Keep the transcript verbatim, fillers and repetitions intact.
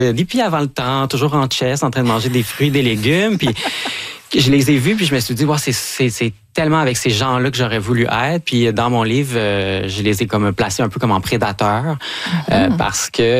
Hippie avant le temps, toujours en chest, en train de manger des fruits, des légumes. Puis je les ai vus, puis je me suis dit, wow, c'est, c'est, c'est tellement avec ces gens-là que j'aurais voulu être. Puis dans mon livre, euh, je les ai comme placés un peu comme en prédateurs, mm-hmm. euh, parce que